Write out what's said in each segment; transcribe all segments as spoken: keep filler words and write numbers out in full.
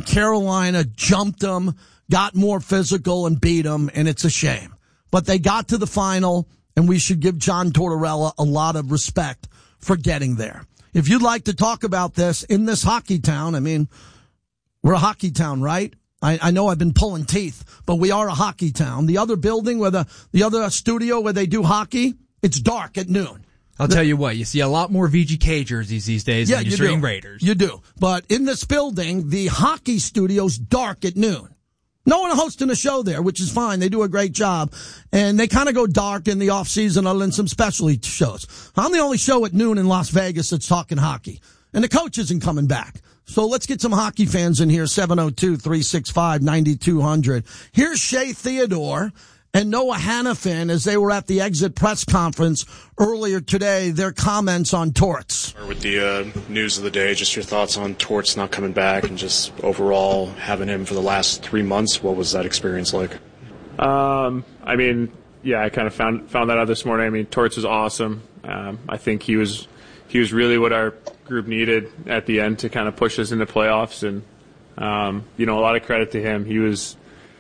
and Carolina jumped them, got more physical, and beat them, and it's a shame. But they got to the final, and we should give John Tortorella a lot of respect for getting there. If you'd like to talk about this in this hockey town, I mean, we're a hockey town, right? I, I know I've been pulling teeth, but we are a hockey town. The other building where the, the other studio where they do hockey, it's dark at noon. I'll the, tell you what, you see a lot more V G K jerseys these days yeah, than you're you seeing do. Raiders. You do. But in this building, the hockey studio's dark at noon. No one hosting a show there, which is fine. They do a great job. And they kind of go dark in the off season other than some specialty shows. I'm the only show at noon in Las Vegas that's talking hockey. And the coach isn't coming back. So let's get some hockey fans in here, seven oh two, three six five, nine two hundred. Here's Shea Theodore and Noah Hannafin as they were at the exit press conference earlier today, their comments on Torts. With the uh, news of the day, just your thoughts on Torts not coming back and just overall having him for the last three months. What was that experience like? Um, I mean, yeah, I kind of found found that out this morning. I mean, Torts was awesome. Um, I think he was he was really what our group needed at the end to kind of push us into playoffs. And, um, you know, a lot of credit to him. He was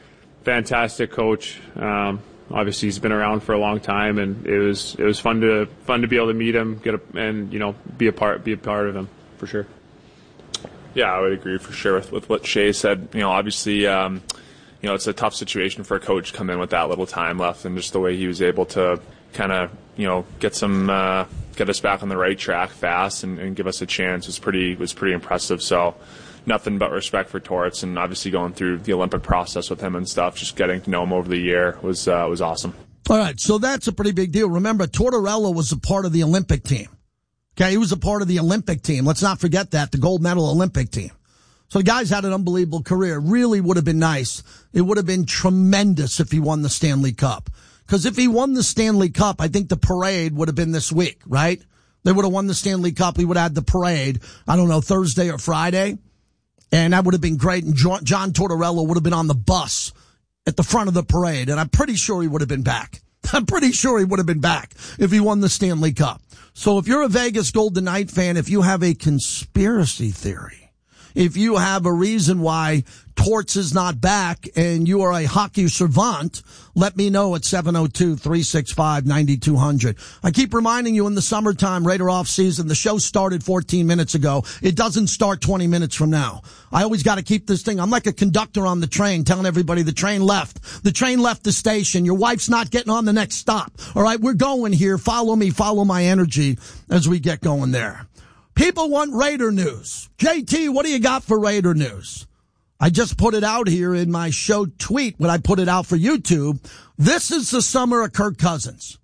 fantastic coach. Um, obviously, he's been around for a long time, and it was it was fun to fun to be able to meet him, get a, and you know be a part be a part of him for sure. Yeah, I would agree for sure with, with what Shea said. You know, obviously, um, you know it's a tough situation for a coach to come in with that little time left, and just the way he was able to kind of you know get some uh, get us back on the right track fast and, and give us a chance was pretty was pretty impressive. So. Nothing but respect for Torts, and obviously going through the Olympic process with him and stuff, just getting to know him over the year was uh, was awesome. All right, so that's a pretty big deal. Remember, Tortorella was a part of the Olympic team. Okay, he was a part of the Olympic team. Let's not forget that, the gold medal Olympic team. So the guy's had an unbelievable career. Really would have been nice. It would have been tremendous if he won the Stanley Cup. Because if he won the Stanley Cup, I think the parade would have been this week, right? They would have won the Stanley Cup. We would have had the parade, I don't know, Thursday or Friday. And that would have been great. And John Tortorella would have been on the bus at the front of the parade. And I'm pretty sure he would have been back. I'm pretty sure he would have been back if he won the Stanley Cup. So if you're a Vegas Golden Knight fan, if you have a conspiracy theory, if you have a reason why Torts is not back and you are a hockey savant, let me know at seven oh two, three six five, nine two hundred. I keep reminding you in the summertime, Raider off season, the show started fourteen minutes ago. It doesn't start twenty minutes from now. I always got to keep this thing. I'm like a conductor on the train telling everybody the train left. The train left the station. Your wife's not getting on the next stop. All right, we're going here. Follow me. Follow my energy as we get going there. People want Raider news. J T, what do you got for Raider news? I just put it out here in my show tweet when I put it out for YouTube. This is the summer of Kirk Cousins.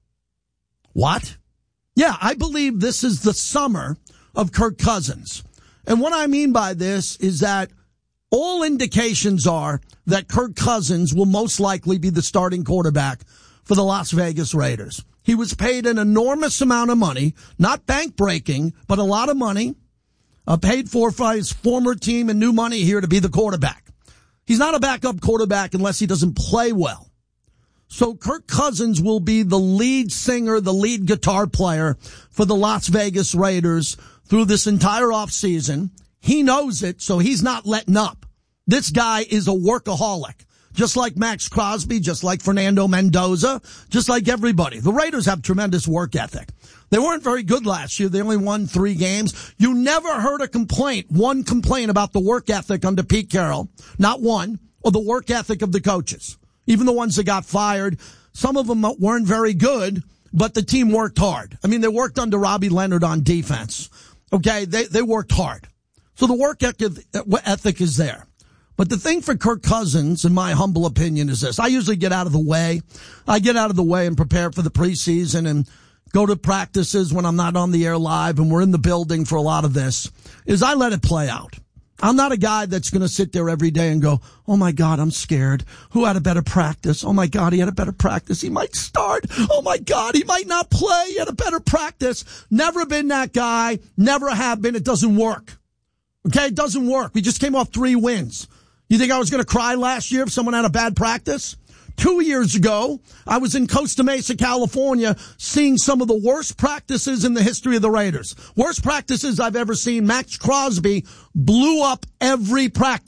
What? Yeah, I believe this is the summer of Kirk Cousins. And what I mean by this is that all indications are that Kirk Cousins will most likely be the starting quarterback for the Las Vegas Raiders. He was paid an enormous amount of money, not bank-breaking, but a lot of money. Uh, paid for by his former team and new money here to be the quarterback. He's not a backup quarterback unless he doesn't play well. So Kirk Cousins will be the lead singer, the lead guitar player for the Las Vegas Raiders through this entire offseason. He knows it, so he's not letting up. This guy is a workaholic. Just like Max Crosby, just like Fernando Mendoza, just like everybody. The Raiders have tremendous work ethic. They weren't very good last year. They only won three games. You never heard a complaint, one complaint about the work ethic under Pete Carroll. Not one, or the work ethic of the coaches. Even the ones that got fired, some of them weren't very good, but the team worked hard. I mean, they worked under Robbie Leonard on defense. Okay, they, they worked hard. So the work ethic is there. But the thing for Kirk Cousins, in my humble opinion, is this. I usually get out of the way. I get out of the way and prepare for the preseason and go to practices when I'm not on the air live and we're in the building for a lot of this, is I let it play out. I'm not a guy that's going to sit there every day and go, oh, my God, I'm scared. Who had a better practice? Oh, my God, he had a better practice. He might start. Oh, my God, he might not play. He had a better practice. Never been that guy. Never have been. It doesn't work. Okay, it doesn't work. We just came off three wins. You think I was going to cry last year if someone had a bad practice? Two years ago, I was in Costa Mesa, California, seeing some of the worst practices in the history of the Raiders. Worst practices I've ever seen. Max Crosby blew up every practice.